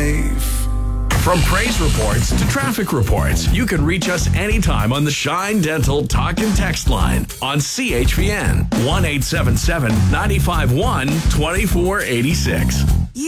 life. From praise reports to traffic reports, you can reach us anytime on the Shine Dental Talk and Text line on CHPN 1-877-951-2486.